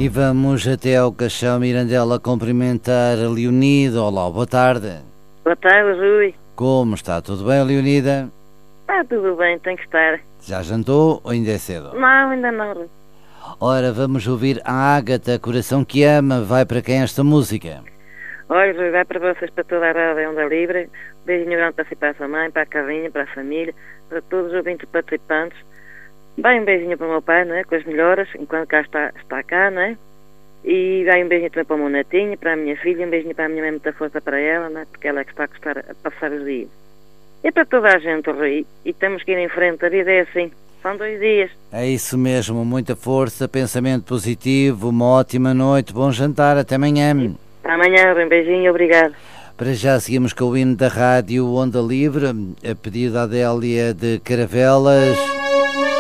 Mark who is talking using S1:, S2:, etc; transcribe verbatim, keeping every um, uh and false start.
S1: E vamos até ao Caixão Mirandela cumprimentar a Leonida. Olá, boa tarde.
S2: Boa tarde, Rui.
S1: Como está? Tudo bem, Leonida?
S2: Está tudo bem, tem que estar.
S1: Já jantou ou ainda é cedo?
S2: Não, ainda não, Rui.
S1: Ora, vamos ouvir a Ágata, Coração que Ama. Vai para quem esta música?
S2: Olha, Rui, vai para vocês, para toda a rádio Onda Livre. Beijinho grande para si, para a sua mãe, para a Carlinha, para a família, para todos os ouvintes participantes. Vai um beijinho para o meu pai, não é? Com as melhoras, enquanto cá está, está cá, não é? E vai um beijinho também para o meu netinho, para a minha filha, um beijinho para a minha mãe, muita força para ela, não é? Porque ela é que está a gostar a passar os dias. E é para toda a gente, Rui, e temos que ir em frente, a vida é assim, são dois dias.
S1: É isso mesmo, muita força, pensamento positivo, uma ótima noite, bom jantar, até amanhã.
S2: Até amanhã, um beijinho, obrigado.
S1: Para já seguimos com o hino da rádio Onda Livre, a pedido da Adélia de Caravelas.